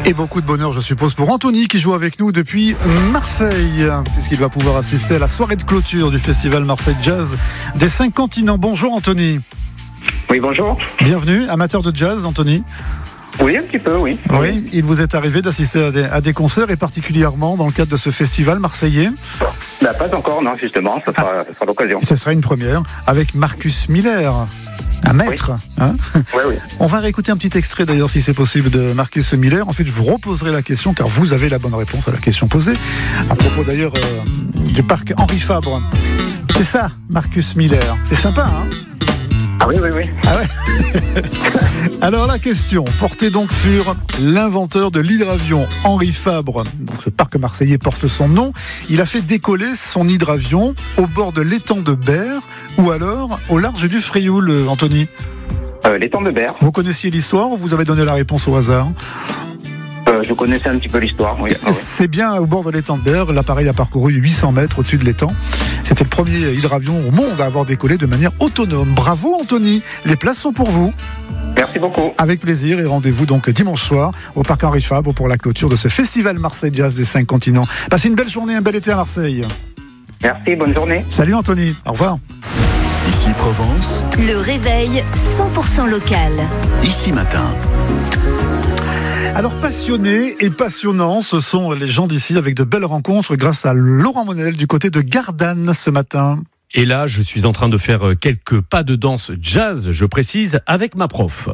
Et beaucoup de bonheur, je suppose, pour Anthony qui joue avec nous depuis Marseille, puisqu'il va pouvoir assister à la soirée de clôture du festival Marseille Jazz des 5 continents. Bonjour Anthony. Oui, bonjour. Bienvenue, amateur de jazz, Anthony. Oui, un petit peu, oui. Oui, il vous est arrivé d'assister à des concerts et particulièrement dans le cadre de ce festival marseillais? Pas encore, non, justement, ça sera l'occasion. Ce sera une première avec Marcus Miller. Un maître, oui. Hein oui. On va réécouter un petit extrait d'ailleurs si c'est possible de Marcus Miller. Ensuite je vous reposerai la question car vous avez la bonne réponse à la question posée. À propos d'ailleurs du parc Henri Fabre. C'est ça, Marcus Miller. C'est sympa, hein? Ah oui. Ah ouais. Alors la question portait donc sur l'inventeur de l'hydravion, Henri Fabre. Donc ce parc marseillais porte son nom. Il a fait décoller son hydravion au bord de l'étang de Berre ou alors au large du Frioul, Anthony. L'étang de Berre. Vous connaissiez l'histoire ou vous avez donné la réponse au hasard? Je connaissais un petit peu l'histoire, oui. C'est bien au bord de l'étang de Berre. L'appareil a parcouru 800 mètres au-dessus de l'étang. C'était le premier hydravion au monde à avoir décollé de manière autonome. Bravo Anthony, les places sont pour vous. Merci beaucoup. Avec plaisir et rendez-vous donc dimanche soir au parc Henri Fabre pour la clôture de ce festival Marseille Jazz des 5 continents. Passez une belle journée, un bel été à Marseille. Merci, bonne journée. Salut Anthony, au revoir. Ici Provence. Le réveil 100% local. Ici Matin. Alors passionnés et passionnants, ce sont les gens d'ici avec de belles rencontres grâce à Laurent Monel du côté de Gardanne ce matin. Et là, je suis en train de faire quelques pas de danse jazz, je précise, avec ma prof.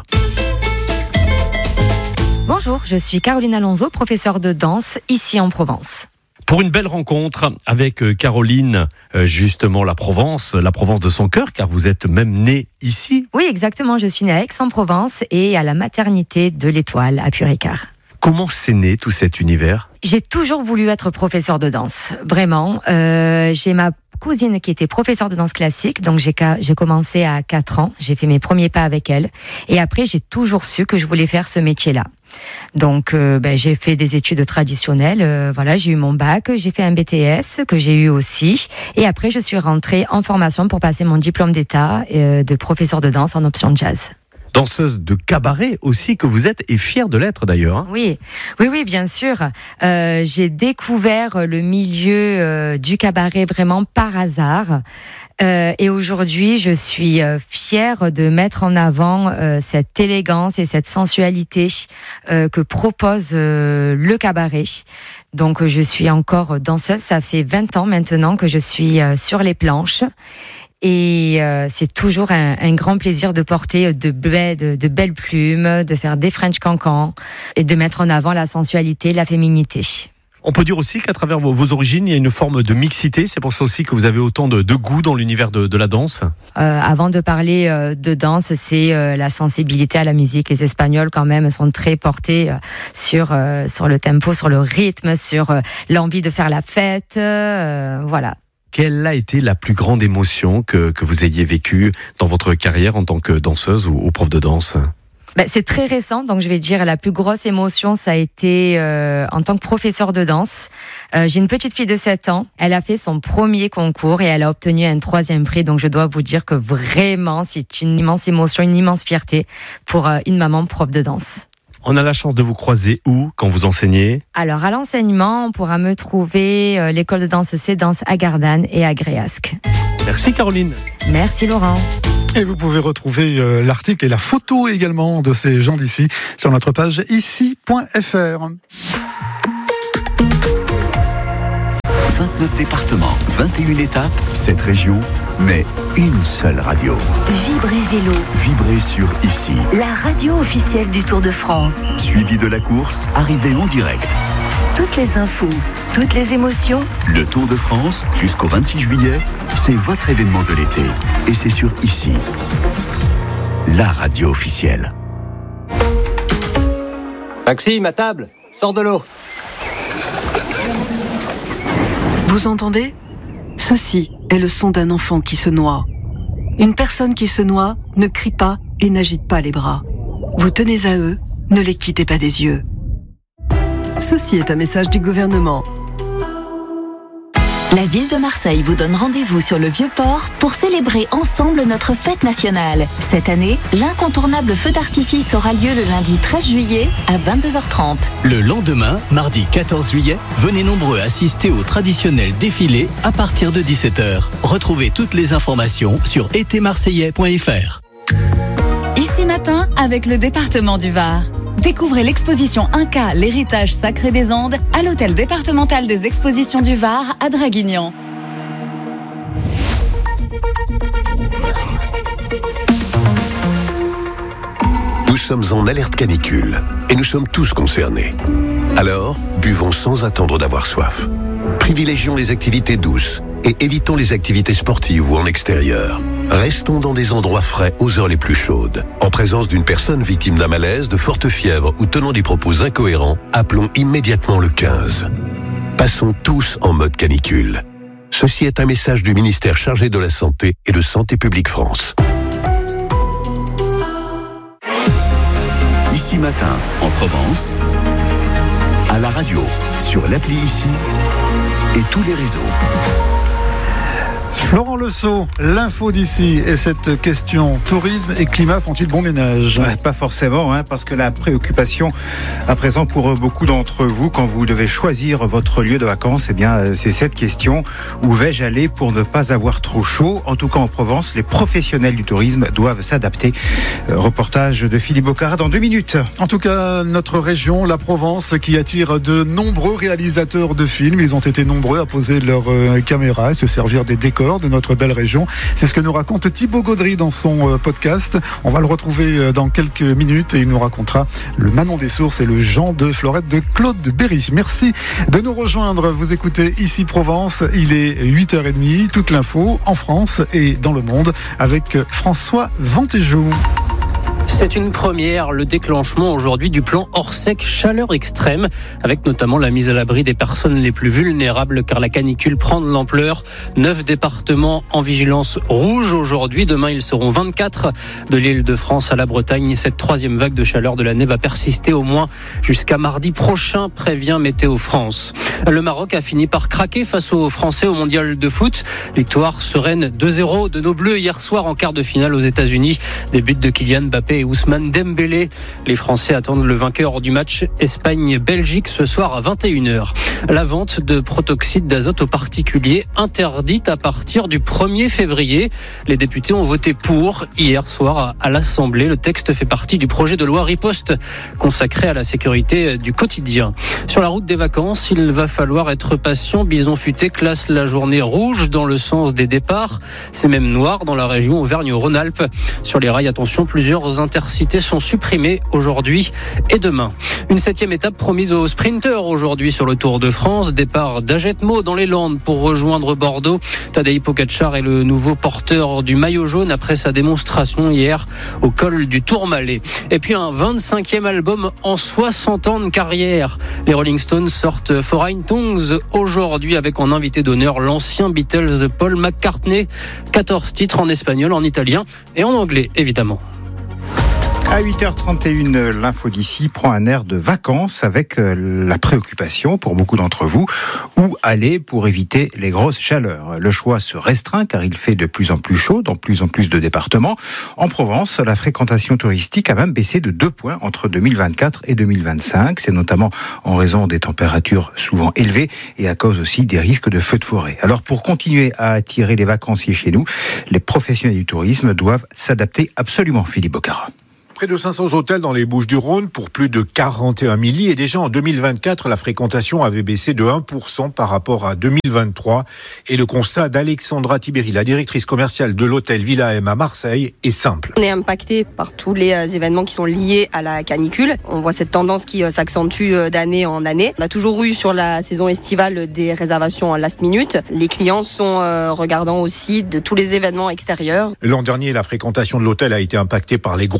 Bonjour, je suis Caroline Alonso, professeure de danse ici en Provence. Pour une belle rencontre avec Caroline, justement la Provence de son cœur, car vous êtes même née ici. Oui, exactement, je suis née à Aix-en-Provence et à la maternité de l'Étoile à Puricard. Comment c'est né tout cet univers ? J'ai toujours voulu être professeure de danse, vraiment. J'ai ma cousine qui était professeure de danse classique, donc j'ai commencé à 4 ans, j'ai fait mes premiers pas avec elle. Et après, j'ai toujours su que je voulais faire ce métier-là. Donc j'ai fait des études traditionnelles, j'ai eu mon bac, j'ai fait un BTS que j'ai eu aussi et après je suis rentrée en formation pour passer mon diplôme d'état de professeur de danse en option jazz. Danseuse de cabaret aussi que vous êtes et fière de l'être d'ailleurs. Hein. Oui, bien sûr. J'ai découvert le milieu du cabaret vraiment par hasard. Et aujourd'hui, je suis fière de mettre en avant cette élégance et cette sensualité que propose le cabaret. Donc, je suis encore danseuse. Ça fait 20 ans maintenant que je suis sur les planches. Et c'est toujours un grand plaisir de porter de belles plumes, de faire des French cancans et de mettre en avant la sensualité, la féminité. On peut dire aussi qu'à travers vos origines, il y a une forme de mixité. C'est pour ça aussi que vous avez autant de goût dans l'univers de la danse. Avant de parler de danse, c'est la sensibilité à la musique. Les Espagnols, quand même, sont très portés sur le tempo, sur le rythme, sur l'envie de faire la fête. Voilà. Quelle a été la plus grande émotion que vous ayez vécue dans votre carrière en tant que danseuse ou prof de danse ? C'est très récent, donc je vais dire la plus grosse émotion, ça a été en tant que professeur de danse. J'ai une petite fille de 7 ans, elle a fait son premier concours et elle a obtenu un 3e prix, donc je dois vous dire que vraiment c'est une immense émotion, une immense fierté pour une maman prof de danse. On a la chance de vous croiser où quand vous enseignez ? Alors à l'enseignement, on pourra me trouver l'école de danse C'est Danse à Gardanne et à Gréasque. Merci Caroline. Merci Laurent. Et vous pouvez retrouver l'article et la photo également de ces gens d'ici sur notre page ici.fr. 29 départements, 21 étapes, 7 régions, mais une seule radio. Vibrez Vélo. Vibrez sur Ici. La radio officielle du Tour de France. Suivi de la course, arrivée en direct. Toutes les infos, toutes les émotions. Le Tour de France, jusqu'au 26 juillet, c'est votre événement de l'été. Et c'est sur Ici. La radio officielle. Maxime, à table, sors de l'eau. Vous entendez ? Ceci est le son d'un enfant qui se noie. Une personne qui se noie ne crie pas et n'agite pas les bras. Vous tenez à eux, ne les quittez pas des yeux. Ceci est un message du gouvernement. La ville de Marseille vous donne rendez-vous sur le Vieux-Port pour célébrer ensemble notre fête nationale. Cette année, l'incontournable feu d'artifice aura lieu le lundi 13 juillet à 22h30. Le lendemain, mardi 14 juillet, venez nombreux assister au traditionnel défilé à partir de 17h. Retrouvez toutes les informations sur etémarseillais.fr. Ici Matin avec le département du Var. Découvrez l'exposition Inca, l'héritage sacré des Andes à l'hôtel départemental des expositions du Var à Draguignan. Nous sommes en alerte canicule et nous sommes tous concernés. Alors, buvons sans attendre d'avoir soif. Privilégions les activités douces et évitons les activités sportives ou en extérieur. Restons dans des endroits frais aux heures les plus chaudes. En présence d'une personne victime d'un malaise, de forte fièvre ou tenant des propos incohérents, appelons immédiatement le 15. Passons tous en mode canicule. Ceci est un message du ministère chargé de la Santé et de Santé publique France. Ici Matin, en Provence, à la radio, sur l'appli Ici et tous les réseaux. Florent Lesault, l'info d'ici et cette question, tourisme et climat font-ils bon ménage ? Pas forcément, parce que la préoccupation à présent pour beaucoup d'entre vous, quand vous devez choisir votre lieu de vacances, c'est cette question. Où vais-je aller pour ne pas avoir trop chaud ? En tout cas en Provence, les professionnels du tourisme doivent s'adapter. Reportage de Philippe Bocara dans 2 minutes. En tout cas, notre région, la Provence, qui attire de nombreux réalisateurs de films. Ils ont été nombreux à poser leurs caméras et se servir des décors de notre belle région. C'est ce que nous raconte Thibaut Gaudry dans son podcast. On va le retrouver dans quelques minutes et il nous racontera le Manon des Sources et le Jean de Florette de Claude Berry. Merci de nous rejoindre. Vous écoutez Ici Provence. Il est 8h30. Toute l'info en France et dans le monde avec François Ventéjou. C'est une première, le déclenchement aujourd'hui du plan Orsec chaleur extrême, avec notamment la mise à l'abri des personnes les plus vulnérables, car la canicule prend de l'ampleur. 9 départements en vigilance rouge aujourd'hui. Demain, ils seront 24 de l'Île-de-France à la Bretagne. Cette 3e vague de chaleur de l'année va persister au moins jusqu'à mardi prochain, prévient Météo France. Le Maroc a fini par craquer face aux Français au mondial de foot. Victoire sereine 2-0 de nos Bleus hier soir en quart de finale aux États-Unis. Des buts de Kylian Mbappé et Ousmane Dembélé. Les Français attendent le vainqueur du match Espagne-Belgique ce soir à 21h. La vente de protoxyde d'azote aux particuliers interdite à partir du 1er février. Les députés ont voté pour hier soir à l'Assemblée. Le texte fait partie du projet de loi Riposte consacré à la sécurité du quotidien. Sur la route des vacances, il va falloir être patient. Bison Futé classe la journée rouge dans le sens des départs. C'est même noir dans la région Auvergne-Rhône-Alpes. Sur les rails, attention, plusieurs intercités sont supprimés aujourd'hui et demain. Une 7e étape promise aux sprinteurs aujourd'hui sur le Tour de France. Départ d'Agetmo dans les Landes pour rejoindre Bordeaux. Tadej Pogačar est le nouveau porteur du maillot jaune après sa démonstration hier au col du Tourmalet. Et puis un 25e album en 60 ans de carrière. Les Rolling Stones sortent Foreign Tongues aujourd'hui avec en invité d'honneur l'ancien Beatles Paul McCartney. 14 titres en espagnol, en italien et en anglais évidemment. À 8h31, l'info d'ici prend un air de vacances avec la préoccupation pour beaucoup d'entre vous. Où aller pour éviter les grosses chaleurs ? Le choix se restreint car il fait de plus en plus chaud dans plus en plus de départements. En Provence, la fréquentation touristique a même baissé de 2 points entre 2024 et 2025. C'est notamment en raison des températures souvent élevées et à cause aussi des risques de feux de forêt. Alors pour continuer à attirer les vacanciers chez nous, les professionnels du tourisme doivent s'adapter absolument. Philippe Bocara. Près de 500 hôtels dans les Bouches-du-Rhône pour plus de 41 000 lits. Et déjà en 2024, la fréquentation avait baissé de 1% par rapport à 2023. Et le constat d'Alexandra Tibéry, la directrice commerciale de l'hôtel Villa M à Marseille, est simple. On est impacté par tous les événements qui sont liés à la canicule. On voit cette tendance qui s'accentue d'année en année. On a toujours eu sur la saison estivale des réservations en last minute. Les clients sont regardants aussi de tous les événements extérieurs. L'an dernier, la fréquentation de l'hôtel a été impactée par les gros incendies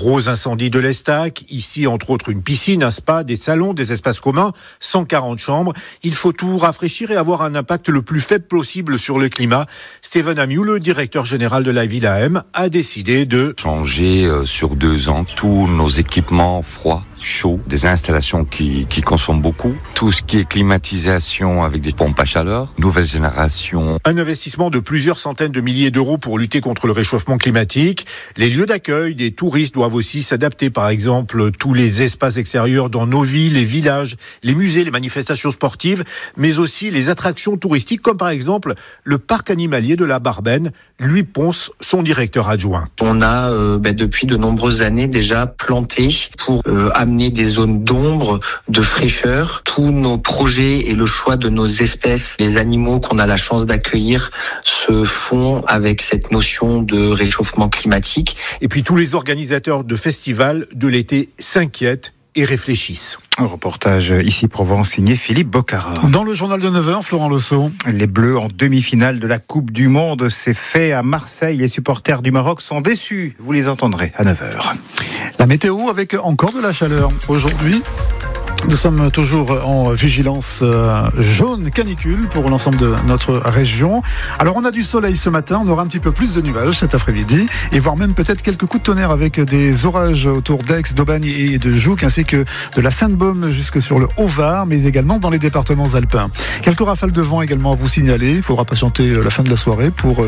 l'incendie de l'Estac. Ici, entre autres, une piscine, un spa, des salons, des espaces communs, 140 chambres. Il faut tout rafraîchir et avoir un impact le plus faible possible sur le climat. Steven Amiou, le directeur général de la Villa M, a décidé de changer sur 2 ans tous nos équipements froids, chauds, des installations qui consomment beaucoup, tout ce qui est climatisation avec des pompes à chaleur, nouvelle génération. Un investissement de plusieurs centaines de milliers d'euros pour lutter contre le réchauffement climatique. Les lieux d'accueil des touristes doivent aussi s'adapter. Par exemple, tous les espaces extérieurs dans nos villes, les villages, les musées, les manifestations sportives, mais aussi les attractions touristiques, comme par exemple le parc animalier de la Barben. Louis Ponce, son directeur adjoint. On a depuis de nombreuses années déjà planté pour amener des zones d'ombre, de fraîcheur. Tous nos projets et le choix de nos espèces, les animaux qu'on a la chance d'accueillir, se font avec cette notion de réchauffement climatique. Et puis tous les organisateurs de festivals de l'été s'inquiètent et réfléchissent. Un reportage ici Provence signé Philippe Boccara. Dans le journal de 9h, Florent Leçon. Les Bleus en demi-finale de la Coupe du Monde, c'est fait à Marseille. Les supporters du Maroc sont déçus. Vous les entendrez à 9h. La météo avec encore de la chaleur aujourd'hui. Nous sommes toujours en vigilance jaune canicule pour l'ensemble de notre région. Alors on a du soleil ce matin, on aura un petit peu plus de nuages cet après-midi et voire même peut-être quelques coups de tonnerre avec des orages autour d'Aix, d'Aubagne et de Jouques ainsi que de la Sainte-Baume jusque sur le Haut-Var mais également dans les départements alpins. Quelques rafales de vent également à vous signaler, il faudra patienter la fin de la soirée pour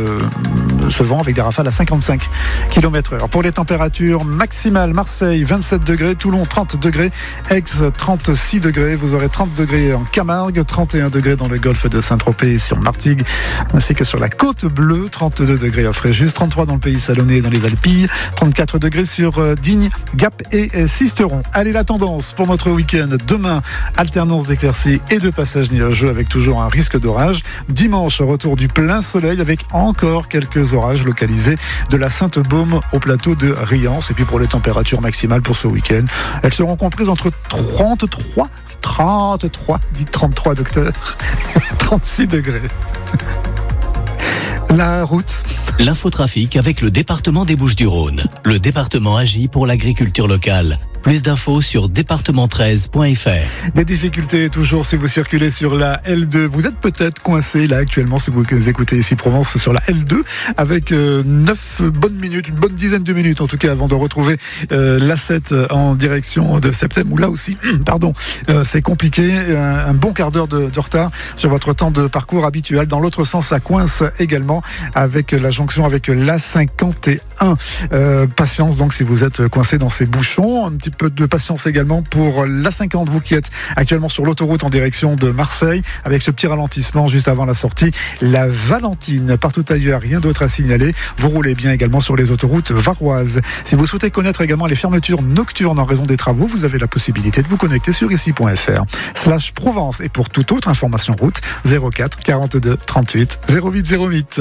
ce vent avec des rafales à 55 km/h. Pour les températures maximales, Marseille 27 degrés, Toulon 30 degrés, Aix 36 degrés, vous aurez 30 degrés en Camargue, 31 degrés dans le golfe de Saint-Tropez et sur Martigues, ainsi que sur la côte bleue, 32 degrés à Fréjus, 33 dans le pays salonnais et dans les Alpilles, 34 degrés sur Digne, Gap et Sisteron. Allez, la tendance pour notre week-end, demain, alternance d'éclaircies et de passages nuageux avec toujours un risque d'orage. Dimanche, retour du plein soleil avec encore quelques orages localisés de la Sainte-Baume au plateau de Riance. Et puis pour les températures maximales pour ce week-end, elles seront comprises entre 33, dit 33 docteur, 36 degrés. La route. L'infotrafic avec le département des Bouches-du-Rhône. Le département agit pour l'agriculture locale. Plus d'infos sur département13.fr. Des difficultés toujours si vous circulez sur la L2. Vous êtes peut-être coincé là actuellement si vous écoutez ici Provence sur la L2 avec 9 bonnes minutes, une bonne dizaine de minutes en tout cas avant de retrouver l'A7 en direction de Septem où là aussi, c'est compliqué. Un bon quart d'heure de retard sur votre temps de parcours habituel. Dans l'autre sens, ça coince également avec la jonction avec l'A51. Patience donc si vous êtes coincé dans ces bouchons. Un petit peu de patience également pour l'A50, vous qui êtes actuellement sur l'autoroute en direction de Marseille, avec ce petit ralentissement juste avant la sortie. La Valentine, partout ailleurs, rien d'autre à signaler. Vous roulez bien également sur les autoroutes varoises. Si vous souhaitez connaître également les fermetures nocturnes en raison des travaux, vous avez la possibilité de vous connecter sur ici.fr/Provence. Et pour toute autre information route, 04 42 38 08 08.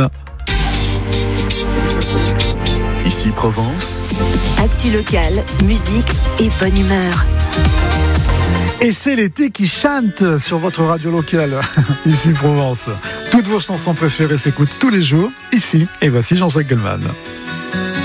Ici Provence. Actu locale, musique et bonne humeur. Et c'est l'été qui chante sur votre radio locale, ici Provence. Toutes vos chansons préférées s'écoutent tous les jours, ici. Et voici Jean-Jacques Goldman.